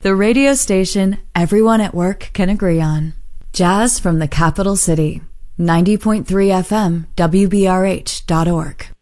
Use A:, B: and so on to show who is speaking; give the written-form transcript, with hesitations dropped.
A: The radio station everyone at work can agree on. Jazz from the capital city. 90.3 FM, WBRH.org.